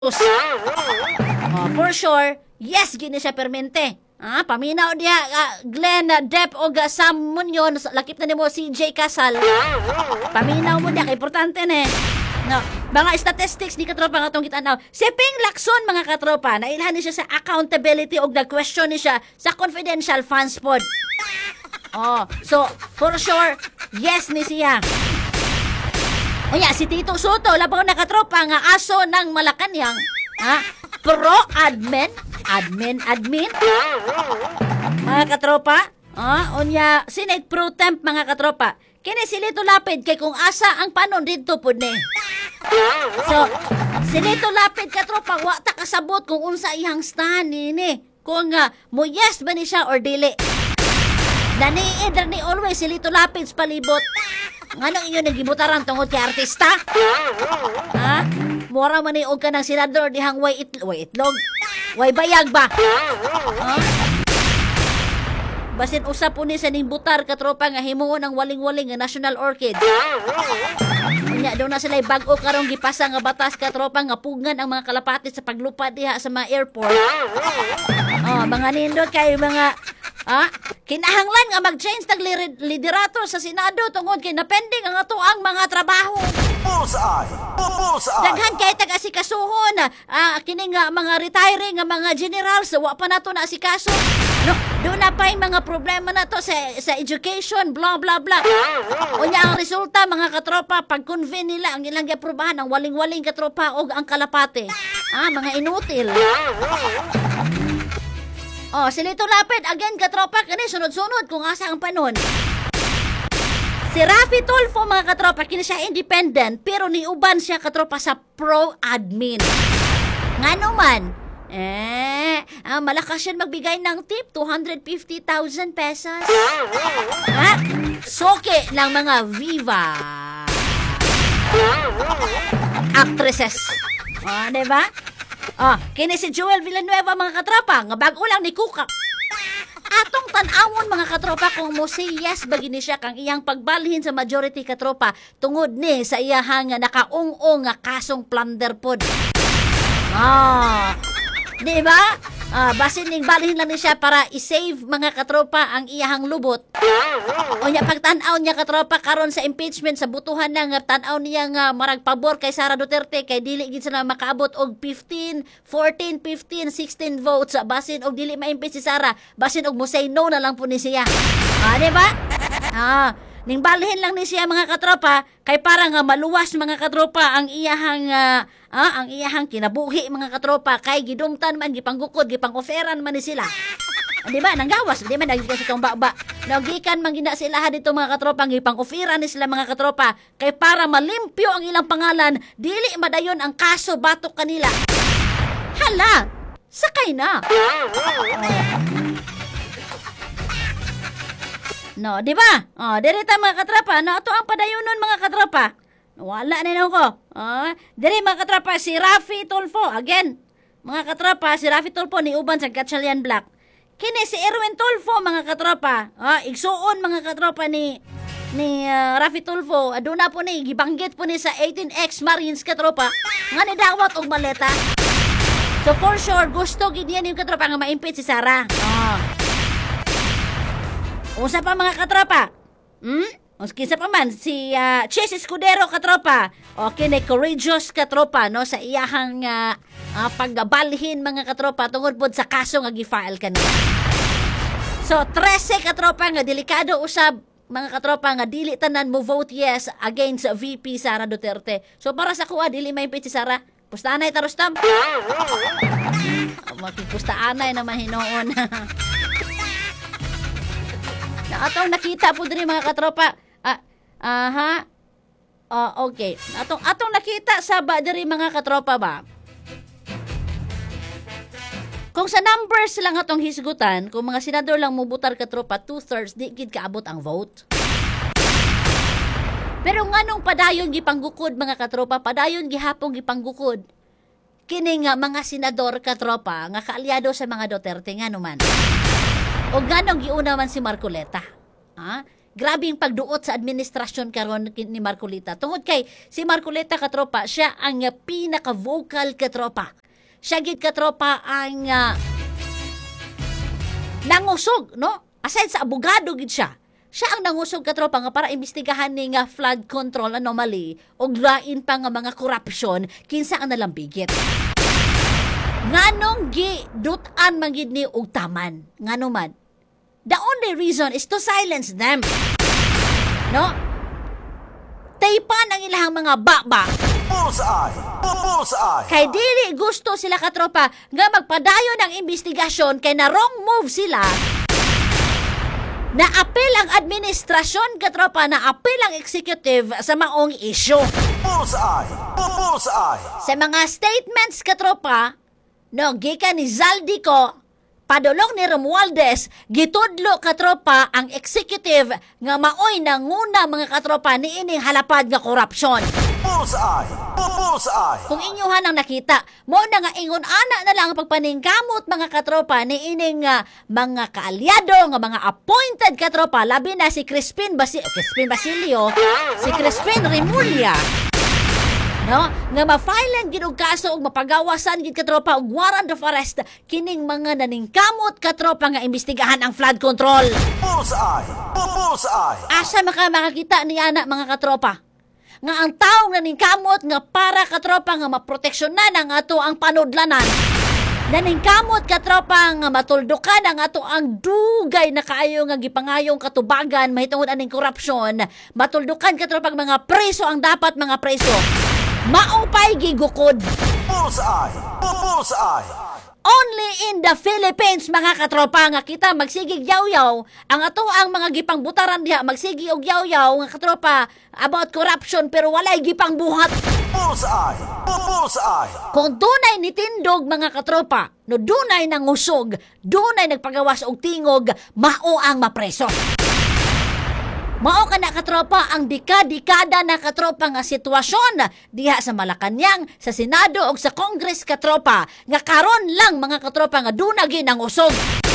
For sure, yes, gini siya permente. Paminaw diya, Glenn, Depp, o Sam Munyon, lakip na ni mo si J. Casal. Paminaw mo diya, importante ne. No, mga statistics ni katropa nga itong kitanaw. Si Ping Lacson, mga katropa, nailhan ni siya sa accountability o nag-question ni siya sa confidential funds pod. So, for sure, yes ni siya. O ya, si Tito Soto, labang nakatropa nga aso ng Malacanang, pro-admin, admin, mga katropa, unya, Senate Pro Temp, mga katropa, kini si Lito Lapid, kay kung asa ang panon dito po ni. So, si Lito Lapid, katropa, wata kasabot kung unsa ihang stand ni. Kung mo yes ba ni siya or dili. Naniid ni always si Lito Lapid palibot. Nganong inyo nagibutaran tungod kay artista? Mura man og ka ng senador dihang way itlog. Way bayag ba? Basin usap po ni sa ning butar katropa nga himuon ang waling-waling nga national orchid. Nya do na sila bag-o karong gipasa nga batas katropa nga pugngan ang mga kalapati sa paglupad diha sa mga airport. Mga nindot kay mga kinahanglan nga mag-change tag liderato sa Senado tungod kay napending ang ato ang mga trabaho. Bullseye! Daghan kay taga-asikasuhon kini nga mga retiring nga mga generals wa pa nato na asikaso. No, do na pa yung mga problema na to sa education, blah blah blah. Unya ang resulta mga katropa pag-convene nila ang ilang giaprobahan ang waling-waling katropa og ang kalapate. Mga inutil. Si Lito Lapid, again, katropa, kani sunod-sunod kung asa ang panon. Si Rafi Tulfo, mga katropa, kini siya independent, pero niuban siya, katropa, sa pro-admin. Nga naman, malakas yan magbigay ng tip, 250,000 pesos. Soke ng mga Viva actresses. Diba? Kini si Joel Villanueva, mga katropa, nga bago lang ni Kuka. Atong tanawon, mga katropa, kung mo say yes bagini siya kang iyang pagbalhin sa majority katropa tungod ni sa iyahang nakaung-ong nga kasong plunder pod. Di ba? Basin ning balhin lang ni siya para i-save, mga katropa, ang iyahang lubot. O niya pagtanaw niya, katropa, karon sa impeachment sa butuhan na nga tanaw niya nga marag pabor kay Sara Duterte kay dili gid sila makaabot og 14, 16 votes. Basin og dili ma-impeach si Sara, basin og mo say no na lang po ni siya. Di ba? Ning balhin lang ni siya, mga katropa, kay para nga maluwas, mga katropa, ang iyahang kinabuhi, mga katropa, kay gidumtan man, gipanggukod, gipang-oferan man ni sila. Di ba? Nanggawas, di ba? Nagikan sa itong baba. Nagikan man gina sila dito, mga katropa, gipang-oferan ni sila, mga katropa, kay para malimpyo ang ilang pangalan, dili madayon ang kaso batok kanila. Hala! Sakay na! No, di ba? Dirita, mga katropa, ato ang padayunon, mga katropa. Wala na ko. Diri, mga katropa, si Rafi Tulfo, again, mga katropa, si Rafi Tulfo ni uban sa Gatchalian Black. Kini si Erwin Tulfo, mga katropa, igsuon, mga katropa, ni Rafi Tulfo, aduna po ni, gibanggit po ni sa 18X Marines, katropa, nga ni dawat og maleta. So, for sure, gusto gid yan yung katropa nga ma-impeach si Sara. Usa pa, mga katropa. Kisa pa man si Chase Escudero, katropa. Kini courageous, katropa, no, sa iyahang pagbalhin, mga katropa, tungod pod sa kaso nga gi-file kanila. So 13, katropa, nga delikado usab, mga katropa, nga dili tanan mo vote yes against VP Sara Duterte. So para sa kuha dili may impeach si Sara. Pustaanay tarostam. Makipustaanay na mahinoon. Na atong nakita po diri, mga katropa. Okay. Atong nakita sa ba diri, mga katropa ba? Kung sa numbers lang atong hisgutan, kung mga senador lang mubutar, katropa, 2/3 di gid kaabot ang vote. Pero nganong padayon gipanggukod, mga katropa, padayon gihapon gipanggukod kini nga mga senador, katropa, nga kaalyado sa mga Duterte nga naman. O ganong giuna man si Marcoleta. grabing pagduot sa administrasyon karon ni Marcolita. Tungod kay si Marcolita katropa, siya ang pinaka-vocal katropa. Siya gid katropa ang nangusog, no? Aside sa abogado gid siya. Siya ang nangusog katropa nga para imbestigahan ni nga flood control anomaly o lain pa nga mga korupsyon kinsa ang nalambigit. Nganong gidutan man gid ni og taman? Ngano man? The only reason is to silence them. No? Taypan ang ilahang mga baba. Bullseye! Bullseye! Kay dili gusto sila katropa nga magpadayon ng investigasyon kay na wrong move sila. Na-appeal ang administrasyon katropa, na-appeal ang executive sa maong issue. Bullseye! Bullseye! Sa mga statements katropa, no, gikan ni Zaldico, padulong ni Romualdez, gitudlo katropa ang executive nga maoy nanguna mga katropa ni ining halapad nga korupsyon. Bullseye! Bullseye! Kung inyuhan ang nakita, mo na nga ingon ana na lang ang pagpaningkamot mga katropa ni ining mga kaalyado nga mga appointed katropa, labi na si Crispin Basilio, si Crispin Remulla. No, nga ma-file gid og kaso og mapagawasan gid katropa og warrant of arrest kining mga naningkamot katropa nga imbestigahan ang flood control. Bullseye! Bullseye! Asa makakita ni ana mga katropa nga ang taong naningkamot nga para katropa nga maproteksyonan ang ato ang panudlanan. Naningkamot katropa nga matuldukan ang ato ang dugay na kaayo nga gipangayong katubagan mahitungod aning korupsyon. Matuldukan katropa mga preso ang dapat mga preso. Maupay gigukod. Bullseye! Bullseye! Only in the Philippines mga katropa nga kita magsigig yaw-yaw ang ato ang mga gipang butaran diha magsigi og yaw-yaw nga katropa about corruption pero walay gipang buhat. Bullseye! Bullseye! Kung dunay nitindog mga katropa, no dunay nangusog, dunay nagpagawas og tingog, mao ang mapreso. Mao ka na katropa ang dekada na katropa nga sitwasyon diha sa Malacañang, sa Senado o sa Congress katropa nga karon lang mga katropa nga dunagi nang usog.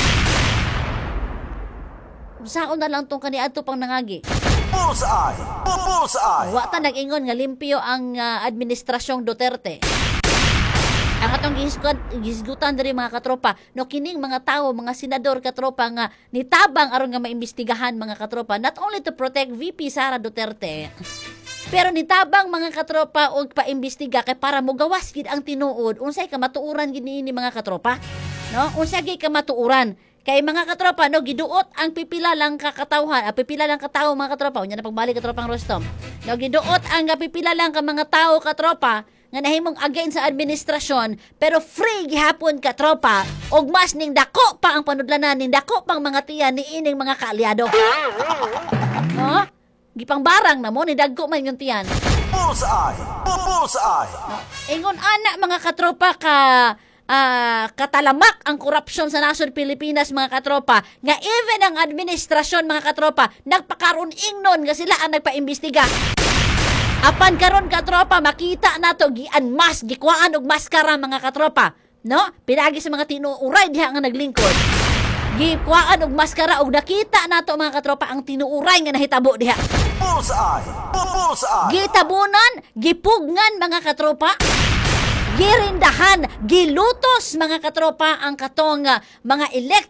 Saon na lang tong kaniadto pang nangagi. Bullseye! Bullseye! Wa ta nag-ingon nga limpyo ang administrasyong Duterte. Ang atong gisgutan diri mga katropa, no kining mga tao, mga senador katropa nga nitabang aron nga maimbestigahan mga katropa, not only to protect VP Sara Duterte, pero nitabang mga katropa og paimbestiga kay para mogawas gid ang tinuod, unsay kamatuoran gid niini mga katropa, no? Unsay gid kamatuoran? Kay mga katropa, no, giduot ang pipila lang kakatawhan, pipila lang katawo mga katropa, unya na pagbalik katropang Rostom. No, giduot ang pipila lang ka mga tao katropa nga nahimong again sa administrasyon pero free gihapon ka tropa og mas ning dako pa ang panudlanan ning dako pang mga tiyan ni ining mga kaalyado. No? Gipang barang na mo ni dagko man yung tiyan. Bullseye! Bullseye! Ingon ana mga katropa ka katalamak ang korupsyon sa nasod Pilipinas mga katropa nga even ang administrasyon mga katropa nagpakaron ingnon nga sila ang nagpaimbestiga. Apan karon katropa makita nato gianmas gikwaan og maskara mga katropa, no? Pinagi sa mga tinuuray diha nga naglingkod. Gikwaan og maskara og nakita nato mga katropa ang tinuuray nga nahitabo diha. Bullseye! Bullseye! Gitabunan, gipugngan mga katropa. Girindahan, gilutos mga katropa ang katong mga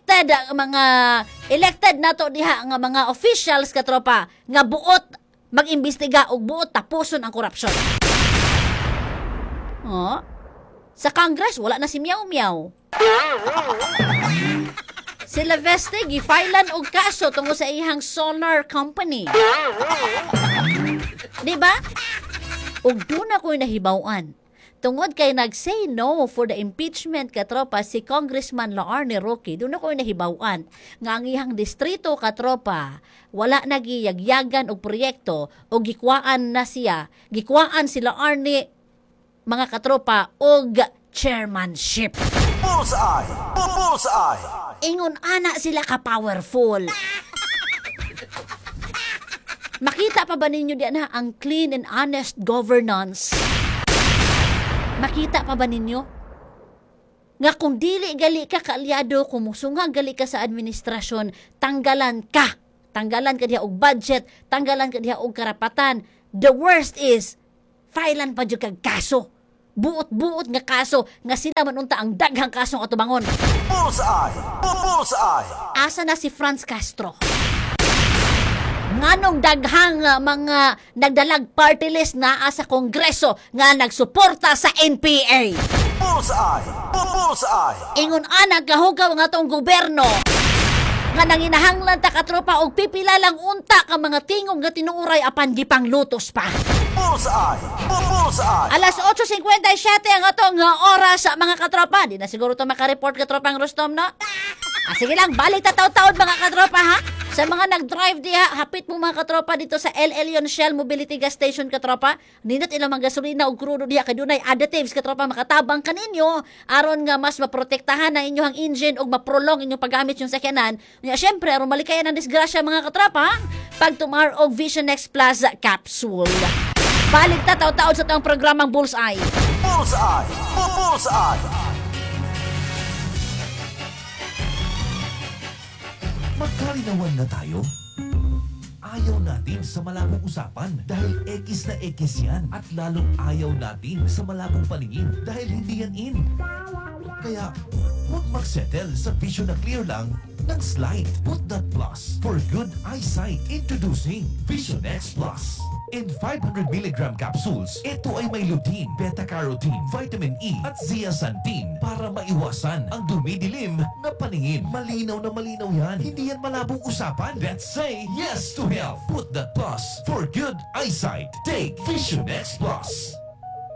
elected nato diha nga mga officials katropa nga buot mag-imbestiga og buot tapuson ang korupsyon. Oh, sa Congress wala na si Meow Meow. Si Leveste gifailan og kaso tungod sa iyang solar company. Di ba? Og doon ako'y nahibawan. Tungod kay nag-say no for the impeachment katropa si Congressman Laarne Roque, doon ako'y nahibawan nga ang iyang distrito katropa wala nagiyagyagan og proyekto o gikwaan na siya, gikwaan si Laarne mga katropa og chairmanship. Bullseye! Bullseye! Ingon ana sila ka-powerful. Makita pa ba ninyo diyan ang clean and honest governance? Makita pa ba ninyo? Nga kung dili gali ka kaalyado, kung musungag gali ka sa administrasyon, tanggalan ka tanggalan ka diha og budget, tanggalan ka diha og karapatan. The worst is, filean pa jud kag kaso. Buot-buot nga kaso nga sila man unta ang daghang kasong atubangon. Bullseye! Bullseye! Asa na si Franz Castro? Nganong daghang mga nagdalag party list na sa Kongreso nga nagsuporta sa NPA. Bullseye! Bullseye! Ingon anak gahugaw nga tong gobyerno nga nanginahanglan ta katropa og pipila lang unta ka mga tingog nga tinuuray apan gipang lutos pa. Bullseye! Bullseye! Alas 8:57 ang atong oras mga katropa. Di na siguro to makareport katropang Rustom, no? Sige lang, balik tataw-taon mga katropa, ha? Sa mga nag-drive diha, hapit mo mga katropa dito sa El Elyon Shell Mobility Gas Station katropa. Nindot ilang mga gasolina o krudo diha kay dunay additives katropa makatabang kaninyo aron nga mas maprotektahan ang inyong engine o maprolong inyong paggamit yung sakyanan. Nya syempre aron malikayan ang disgrasya mga katropa, pagtumar og Vision X Plus capsule. Balik tataw-taon sa tong programang Bullseye. Bullseye! Bullseye! Magkalinawan na tayo? Ayaw natin sa malabong usapan dahil X na X yan at lalong ayaw natin sa malabong paningin dahil hindi yan in. Kaya huwag magsettle sa vision na clear lang ng slide. Put that plus for good eyesight. Introducing Vision X Plus. In 500mg capsules, ito ay may lutein, beta-carotene, vitamin E at zeaxanthin para maiwasan ang dumidilim na paningin. Malinaw na malinaw yan. Hindi yan malabong usapan. Let's say yes to health. Put that plus for good eyesight. Take Vision X Plus.